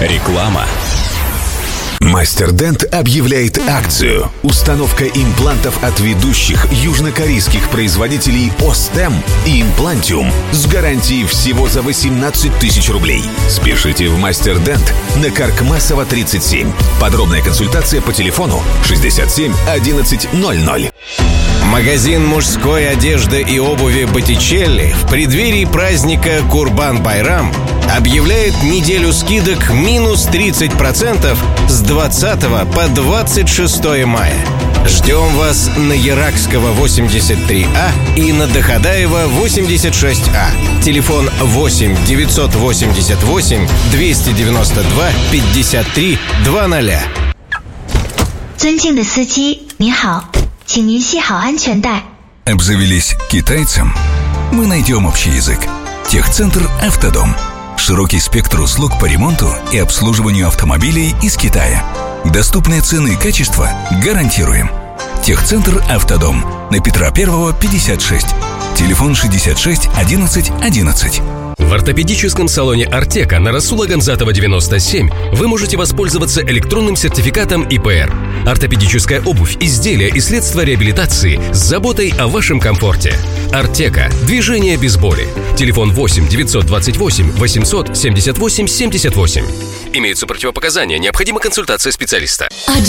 Реклама. Мастер Дент объявляет акцию. Установка имплантов от ведущих южнокорейских производителей Остем и Имплантиум с гарантией всего за 18 тысяч рублей. Спешите в Мастер Дент на Каркмасова 37. Подробная консультация по телефону 67 11 00. Магазин мужской одежды и обуви Боттичелли в преддверии праздника Курбан-Байрам объявляет неделю скидок минус 30% с 20 по 26 мая. Ждем вас на Яракского 83А и на Доходаева 86А. Телефон 8 988 292 53 20. 尊敬的司机，您好，请您系好安全带。 Обзавелись китайцем? Мы найдем общий язык. Техцентр «Автодом». Широкий спектр услуг по ремонту и обслуживанию автомобилей из Китая. Доступные цены и качество гарантируем. Техцентр «Автодом» на Петра 1, 56. Телефон 66 11 11. В ортопедическом салоне «Артека» на Расула Гамзатова 97 вы можете воспользоваться электронным сертификатом ИПР. Ортопедическая обувь, изделия и средства реабилитации с заботой о вашем комфорте. «Артека» – движение без боли. Телефон 8 928 800 78 78. Имеются противопоказания, необходима консультация специалиста.